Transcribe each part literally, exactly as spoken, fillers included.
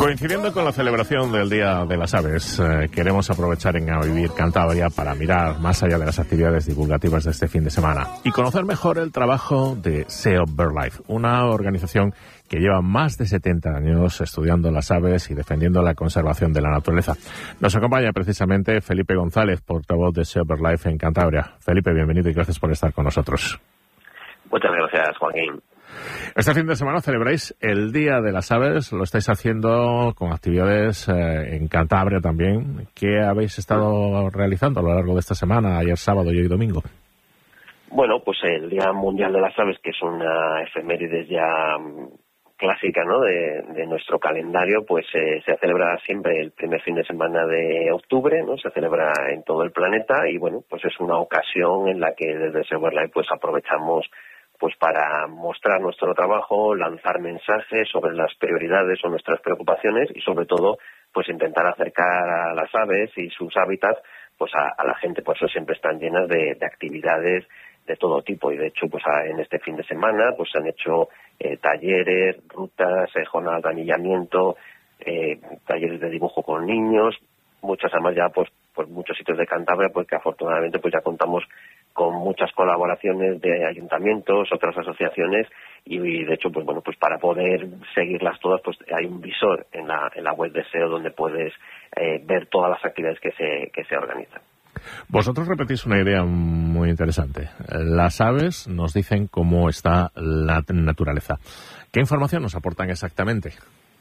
Coincidiendo con la celebración del Día de las Aves, eh, queremos aprovechar en A Vivir Cantabria para mirar más allá de las actividades divulgativas de este fin de semana y conocer mejor el trabajo de S E O BirdLife, una organización que lleva más de setenta años estudiando las aves y defendiendo la conservación de la naturaleza. Nos acompaña precisamente Felipe González, portavoz de S E O BirdLife en Cantabria. Felipe, bienvenido y gracias por estar con nosotros. Muchas gracias, Joaquín. Este fin de semana celebráis el Día de las Aves, lo estáis haciendo con actividades eh, en Cantabria también. ¿Qué habéis estado realizando a lo largo de esta semana, ayer sábado y hoy domingo? Bueno, pues el Día Mundial de las Aves, que es una efeméride ya um, clásica, ¿no?, de, de nuestro calendario, pues eh, se celebra siempre el primer fin de semana de octubre, ¿no? Se celebra en todo el planeta y, bueno, pues es una ocasión en la que desde S E O BirdLife pues aprovechamos pues para mostrar nuestro trabajo, lanzar mensajes sobre las prioridades o nuestras preocupaciones y sobre todo pues intentar acercar a las aves y sus hábitats pues a, a la gente. Por eso siempre están llenas de, de actividades de todo tipo y de hecho pues a, en este fin de semana pues se han hecho eh, talleres, rutas, eh, jornadas de anillamiento, eh, talleres de dibujo con niños, muchas además ya pues por muchos sitios de Cantabria pues que afortunadamente pues ya contamos con muchas colaboraciones de ayuntamientos, otras asociaciones y de hecho pues bueno pues para poder seguirlas todas pues hay un visor en la en la web de S E O donde puedes eh, ver todas las actividades que se que se organizan. Vosotros repetís una idea muy interesante. Las aves nos dicen cómo está la naturaleza. ¿Qué información nos aportan exactamente?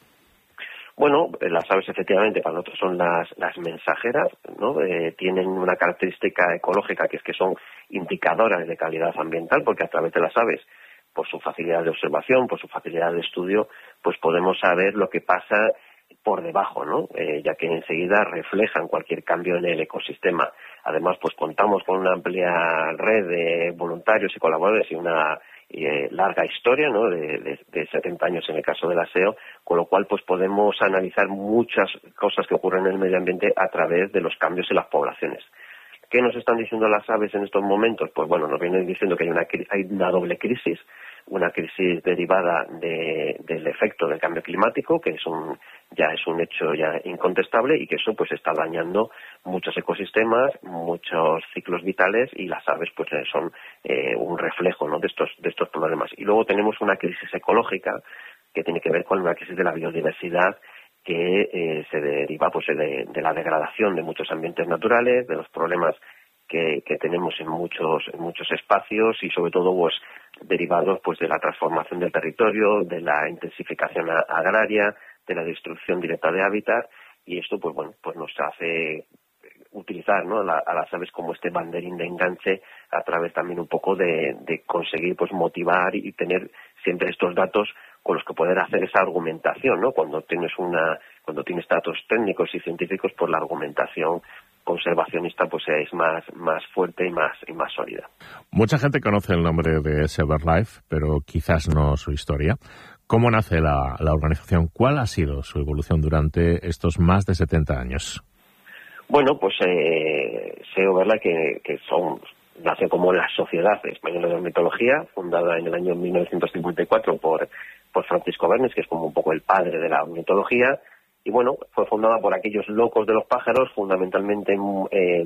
Bueno, las aves efectivamente para nosotros son las, las mensajeras, ¿no? Eh, tienen una característica ecológica que es que son indicadoras de calidad ambiental porque a través de las aves, por su facilidad de observación, por su facilidad de estudio, pues podemos saber lo que pasa por debajo, ¿no? Eh, ya que enseguida reflejan cualquier cambio en el ecosistema. Además, pues contamos con una amplia red de voluntarios y colaboradores y una eh, larga historia, ¿no?, de, de, de setenta años en el caso de la S E O, con lo cual pues podemos analizar muchas cosas que ocurren en el medio ambiente a través de los cambios en las poblaciones. ¿Qué nos están diciendo las aves en estos momentos? Pues bueno, nos vienen diciendo que hay una, hay una doble crisis, una crisis derivada de, del efecto del cambio climático, que es un, ya es un hecho ya incontestable y que eso pues está dañando muchos ecosistemas, muchos ciclos vitales y las aves pues son eh, un reflejo, ¿no?, de estos de estos problemas. Y luego tenemos una crisis ecológica que tiene que ver con una crisis de la biodiversidad que eh, se deriva pues de, de la degradación de muchos ambientes naturales, de los problemas que, que tenemos en muchos en muchos espacios y sobre todo pues derivados pues de la transformación del territorio, de la intensificación agraria, de la destrucción directa de hábitat y esto pues bueno pues nos hace utilizar, ¿no?, la, a las aves como este banderín de enganche a través también un poco de, de conseguir pues motivar y tener siempre estos datos con los que poder hacer esa argumentación, ¿no? Cuando tienes una cuando tienes datos técnicos y científicos pues la argumentación conservacionista pues es más más fuerte y más y más sólida. Mucha gente conoce el nombre de S E O BirdLife, pero quizás no su historia. ¿Cómo nace la, la organización? ¿Cuál ha sido su evolución durante estos más de setenta años? Bueno, pues eh, S E O BirdLife, que, que son, nace como la Sociedad Española de Ornitología, fundada en el año mil novecientos cincuenta y cuatro por, por Francisco Bernis, que es como un poco el padre de la ornitología, y bueno, fue fundada por aquellos locos de los pájaros, fundamentalmente eh,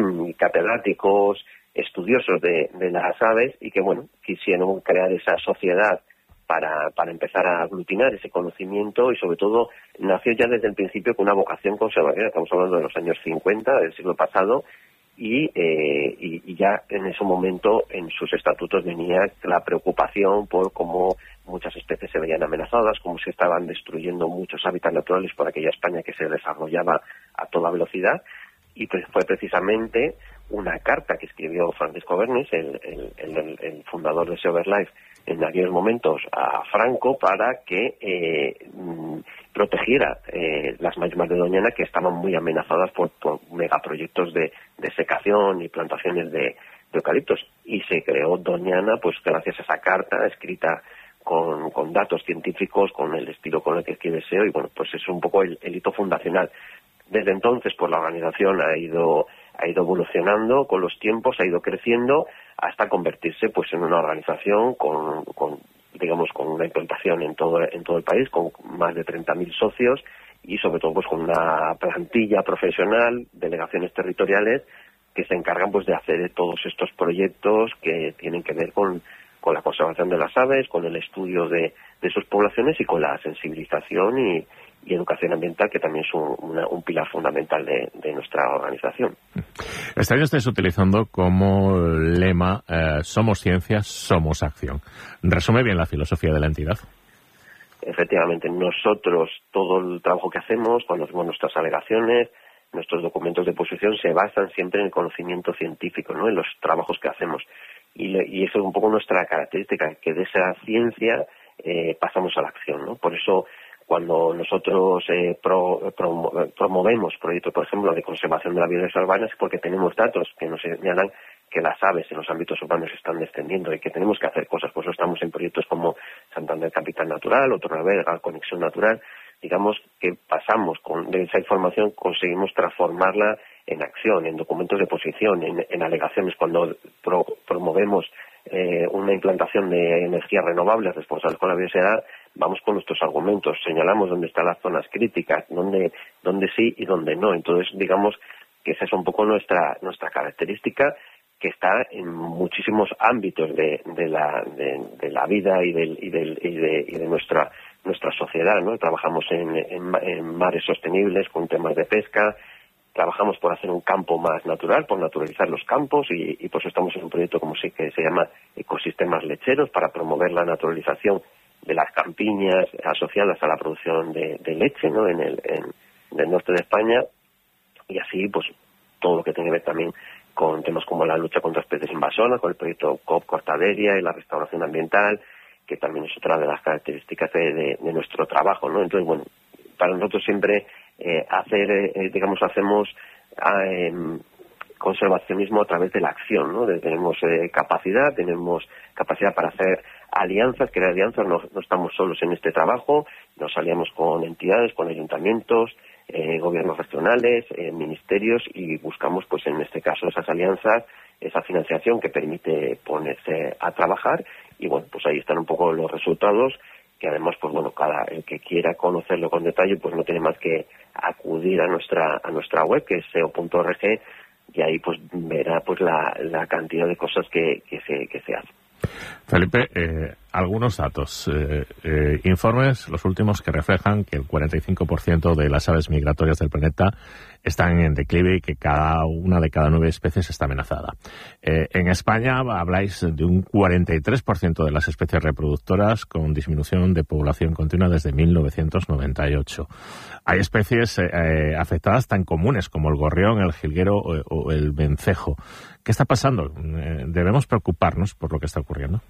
catedráticos, estudiosos de, de las aves, y que bueno, quisieron crear esa sociedad para, para empezar a aglutinar ese conocimiento y sobre todo nació ya desde el principio con una vocación conservadora. Estamos hablando de los años cincuenta del siglo pasado y, eh, y, y ya en ese momento en sus estatutos venía la preocupación por cómo muchas especies se veían amenazadas, cómo se estaban destruyendo muchos hábitats naturales por aquella España que se desarrollaba a toda velocidad y pues fue precisamente una carta que escribió Francisco Bernis, el, el, el, el fundador de S E O BirdLife, en aquellos momentos a Franco para que eh, protegiera eh, las marismas de Doñana que estaban muy amenazadas por, por megaproyectos de, de secación y plantaciones de, de eucaliptos. Y se creó Doñana pues gracias a esa carta escrita con, con datos científicos, con el estilo con el que escribe S E O y bueno, pues es un poco el, el hito fundacional. Desde entonces pues la organización ha ido ha ido evolucionando con los tiempos, ha ido creciendo hasta convertirse pues en una organización con, con digamos con una implantación en todo en todo el país con más de treinta mil socios y sobre todo pues con una plantilla profesional, delegaciones territoriales que se encargan pues de hacer todos estos proyectos que tienen que ver con, con la conservación de las aves, con el estudio de, de sus poblaciones y con la sensibilización y, y educación ambiental, que también es un, una, un pilar fundamental de, de nuestra organización. Este año estáis utilizando como lema eh, somos ciencia, somos acción. ¿Resume bien la filosofía de la entidad? Efectivamente, nosotros, todo el trabajo que hacemos, cuando hacemos nuestras alegaciones, nuestros documentos de posición se basan siempre en el conocimiento científico, ¿no?, en los trabajos que hacemos. Y, le, y eso es un poco nuestra característica, que de esa ciencia eh, pasamos a la acción, ¿no? Por eso, cuando nosotros eh, pro, pro, promovemos proyectos, por ejemplo, de conservación de la biodiversidad urbana, es porque tenemos datos que nos señalan que las aves en los ámbitos urbanos están descendiendo y que tenemos que hacer cosas. Por eso estamos en proyectos como Santander Capital Natural, Torrelavega, Conexión Natural. Digamos que pasamos con, de esa información, conseguimos transformarla en acción, en documentos de posición, en, en alegaciones. Cuando pro, promovemos eh, una implantación de energías renovables responsables con la biodiversidad, vamos con nuestros argumentos, señalamos dónde están las zonas críticas, dónde, dónde sí y dónde no. Entonces, digamos que esa es un poco nuestra, nuestra característica, que está en muchísimos ámbitos de, de, la, de, de la vida y, del, y, del, y, de, y de nuestra nuestra sociedad, ¿no? Trabajamos en, en, en mares sostenibles con temas de pesca, trabajamos por hacer un campo más natural, por naturalizar los campos y, y por eso estamos en un proyecto como sí que se llama Ecosistemas Lecheros, para promover la naturalización de las campiñas asociadas a la producción de, de leche, ¿no?, en el, en, en el norte de España, y así pues todo lo que tiene que ver también con temas como la lucha contra especies invasoras, con el proyecto C O P Cortaderia y la restauración ambiental, que también es otra de las características de, de, de nuestro trabajo, ¿no? Entonces, bueno, para nosotros siempre eh, hacer, eh, digamos, hacemos eh, conservacionismo a través de la acción, ¿no? De, tenemos eh, capacidad, tenemos capacidad para hacer alianzas, crear alianzas, no, no estamos solos en este trabajo, nos aliamos con entidades, con ayuntamientos, eh, gobiernos regionales, eh, ministerios, y buscamos, pues en este caso, esas alianzas, esa financiación que permite ponerse a trabajar. Y bueno, pues ahí están un poco los resultados, que además, pues bueno, cada el que quiera conocerlo con detalle, pues no tiene más que acudir a nuestra a nuestra web, que es seo punto org, y ahí pues verá pues la, la cantidad de cosas que, que se que se hacen. Felipe, eh, algunos datos. Eh, eh, informes, los últimos, que reflejan que el cuarenta y cinco por ciento de las aves migratorias del planeta están en declive y que cada una de cada nueve especies está amenazada. Eh, en España habláis de un cuarenta y tres por ciento de las especies reproductoras con disminución de población continua desde mil novecientos noventa y ocho. Hay especies eh, afectadas tan comunes como el gorrión, el jilguero o, o el vencejo. ¿Qué está pasando? ¿Debemos preocuparnos por lo que está ocurriendo?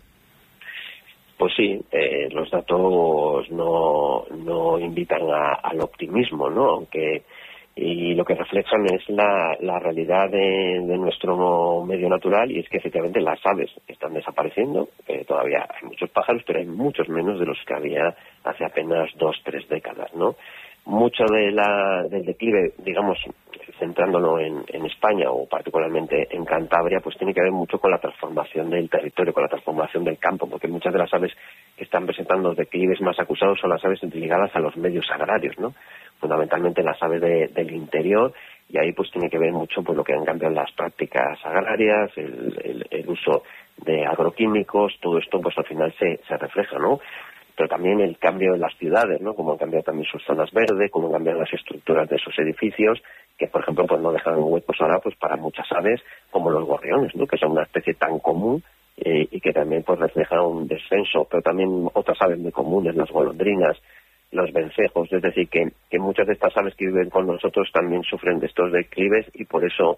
Pues sí, eh, los datos no, no invitan a, al optimismo, ¿no? Aunque y lo que reflejan es la, la realidad de, de nuestro medio natural, y es que efectivamente las aves están desapareciendo. Eh, todavía hay muchos pájaros, pero hay muchos menos de los que había hace apenas dos, tres décadas, ¿no? Mucho de la, del declive, digamos, centrándolo en, en España o particularmente en Cantabria, pues tiene que ver mucho con la transformación del territorio, con la transformación del campo, porque muchas de las aves que están presentando declives más acusados son las aves ligadas a los medios agrarios, ¿no? Fundamentalmente las aves de, del interior, y ahí pues tiene que ver mucho pues lo que han cambiado las prácticas agrarias, el, el, el uso de agroquímicos, todo esto pues al final se, se refleja, ¿no? Pero también el cambio en las ciudades, ¿no? Cómo han cambiado también sus zonas verdes, cómo han cambiado las estructuras de sus edificios, que por ejemplo pues no dejan huecos ahora pues para muchas aves como los gorriones, ¿no? Que son una especie tan común eh, y que también pues refleja un descenso. Pero también otras aves muy comunes, las golondrinas, los vencejos, es decir, que, que muchas de estas aves que viven con nosotros también sufren de estos declives, y por eso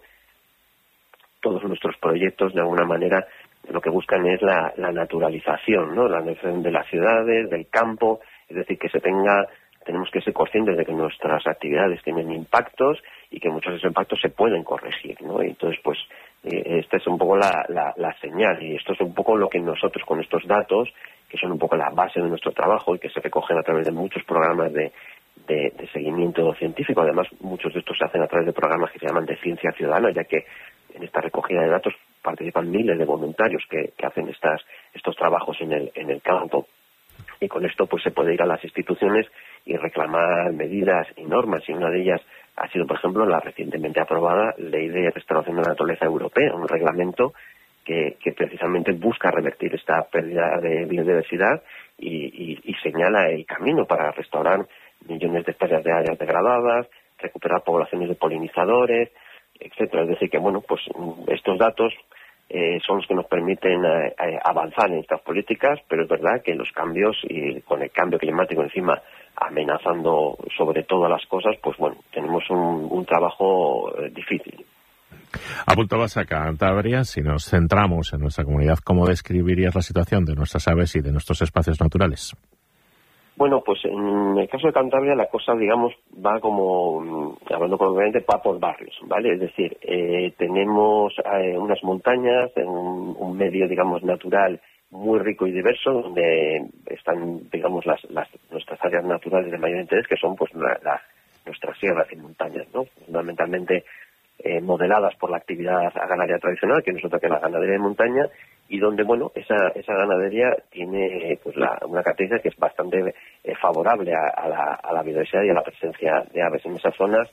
todos nuestros proyectos de alguna manera lo que buscan es la, la naturalización, ¿no? La naturalización de las ciudades, del campo, es decir, que se tenga, tenemos que ser conscientes de que nuestras actividades tienen impactos y que muchos de esos impactos se pueden corregir, ¿no? Y entonces, pues, eh, esta es un poco la, la, la señal, y esto es un poco lo que nosotros con estos datos, que son un poco la base de nuestro trabajo y que se recogen a través de muchos programas de, de, de seguimiento científico. Además, muchos de estos se hacen a través de programas que se llaman de ciencia ciudadana, ya que en esta recogida de datos participan miles de voluntarios que, que hacen estas, estos trabajos en el, en el campo. Y con esto pues se puede ir a las instituciones y reclamar medidas y normas, y una de ellas ha sido, por ejemplo, la recientemente aprobada Ley de Restauración de la Naturaleza Europea, un reglamento que, que precisamente busca revertir esta pérdida de biodiversidad y, y, y señala el camino para restaurar millones de hectáreas de áreas degradadas, recuperar poblaciones de polinizadores, etcétera. Es decir, que bueno, pues estos datos eh, son los que nos permiten eh, eh, avanzar en estas políticas, pero es verdad que los cambios, y con el cambio climático encima amenazando sobre todas las cosas, pues bueno, tenemos un, un trabajo eh, difícil. Apuntabas a Cantabria. Si nos centramos en nuestra comunidad, ¿cómo describirías la situación de nuestras aves y de nuestros espacios naturales? Bueno, pues en el caso de Cantabria la cosa, digamos, va como, hablando coloquialmente, va por barrios, ¿vale? Es decir, eh, tenemos eh, unas montañas, un, un medio, digamos, natural muy rico y diverso, donde están, digamos, las, las nuestras áreas naturales de mayor interés, que son, pues, la, la, nuestras sierras y montañas, ¿no? Fundamentalmente eh, modeladas por la actividad agraria tradicional, que no es otra que la ganadería de montaña, y donde, bueno, esa esa ganadería tiene pues la, una característica que es bastante eh, favorable a, a, la, a la biodiversidad y a la presencia de aves. En esas zonas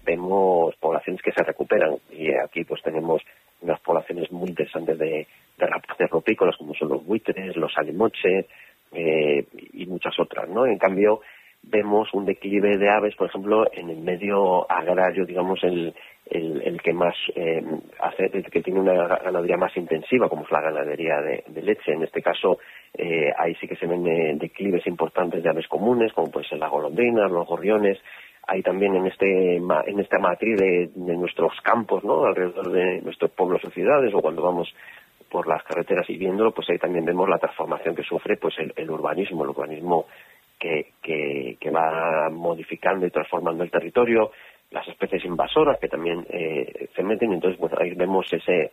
vemos poblaciones que se recuperan, y aquí pues tenemos unas poblaciones muy interesantes de, de rapaces ropícolas, como son los buitres, los alimoches eh, y muchas otras, ¿no? En cambio, vemos un declive de aves, por ejemplo, en el medio agrario, digamos, el el, el que más eh, hace, el que tiene una ganadería más intensiva, como es la ganadería de, de leche. En este caso, eh, ahí sí que se ven eh, declives importantes de aves comunes, como pueden ser las golondrinas, los gorriones. Hay también en este en esta matriz de, de nuestros campos, ¿no?, alrededor de nuestros pueblos o ciudades, o cuando vamos por las carreteras y viéndolo, pues ahí también vemos la transformación que sufre pues el, el urbanismo, el urbanismo que, que, que va modificando y transformando el territorio, las especies invasoras que también eh, se meten, y entonces bueno, ahí vemos ese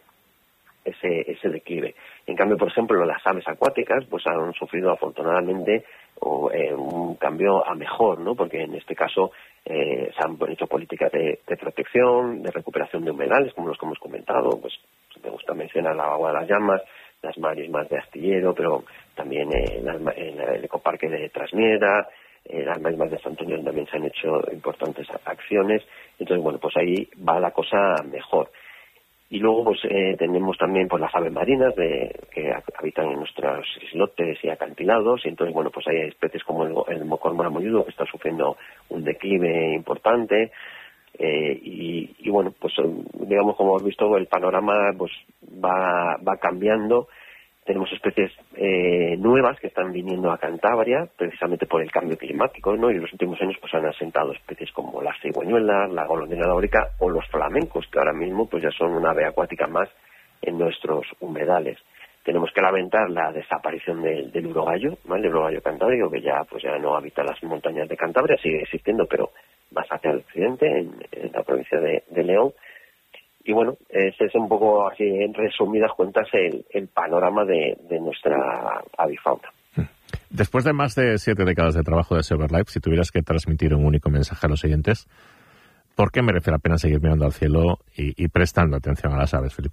ese ese declive. En cambio, por ejemplo, las aves acuáticas pues han sufrido afortunadamente o, eh, un cambio a mejor, ¿no? Porque en este caso eh, se han hecho políticas de, de protección, de recuperación de humedales, como los que hemos comentado. Pues me gusta mencionar la agua de las llamas, las marismas de Astillero, pero también eh, en, en el ecoparque de Trasmiera, eh, las marismas de San Antonio también se han hecho importantes acciones. Entonces, bueno, pues ahí va la cosa mejor. Y luego pues eh, tenemos también pues las aves marinas de, que habitan en nuestros islotes y acantilados, y entonces bueno, pues hay especies como el, el mocórmora molludo, que está sufriendo un declive importante, eh, y, y bueno, pues digamos, como hemos visto, el panorama pues va, va cambiando. Tenemos especies eh, nuevas que están viniendo a Cantabria precisamente por el cambio climático, ¿no? Y en los últimos años pues han asentado especies como las cigüeñuelas, la golondrina dórica o los flamencos, que ahora mismo pues ya son una ave acuática más en nuestros humedales. Tenemos que lamentar la desaparición del, del urogallo, ¿vale? El urogallo cantábrico, que ya pues ya no habita las montañas de Cantabria, sigue existiendo, pero más hacia el occidente, en, en la provincia de, de León. Y bueno, ese es un poco, así en resumidas cuentas, el, el panorama de, de nuestra avifauna. Después de más de siete décadas de trabajo de SeoBirdLife, si tuvieras que transmitir un único mensaje a los oyentes, ¿por qué merece la pena seguir mirando al cielo y, y prestando atención a las aves, Felipe?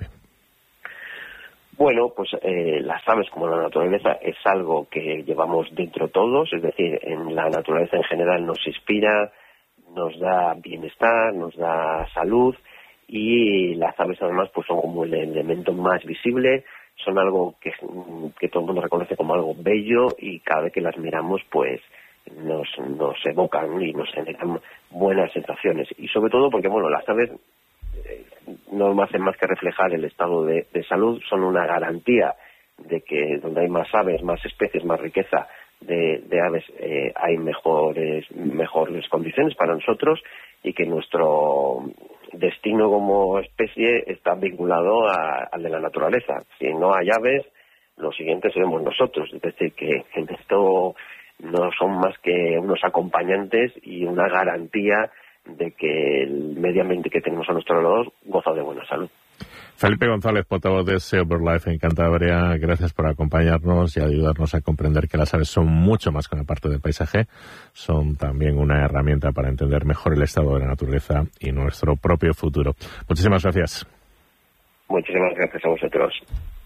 Bueno, pues eh, las aves, como la naturaleza, es algo que llevamos dentro todos, es decir, en la naturaleza en general nos inspira, nos da bienestar, nos da salud. Y las aves además pues son como el elemento más visible, son algo que, que todo el mundo reconoce como algo bello, y cada vez que las miramos pues nos, nos evocan y nos generan buenas sensaciones. Y sobre todo porque bueno, las aves eh, no hacen más que reflejar el estado de, de salud, son una garantía de que donde hay más aves, más especies, más riqueza de, de aves, eh, hay mejores, mejores condiciones para nosotros, y que nuestro destino como especie está vinculado a, al de la naturaleza. Si no hay aves, los siguientes seremos nosotros. Es decir, que en esto no son más que unos acompañantes y una garantía de que el medio ambiente que tenemos a nuestro alrededor goza de buena salud. Felipe González, portavoz de SeoBirdLife en Cantabria, gracias por acompañarnos y ayudarnos a comprender que las aves son mucho más que una parte del paisaje, son también una herramienta para entender mejor el estado de la naturaleza y nuestro propio futuro. Muchísimas gracias. Muchísimas gracias a vosotros.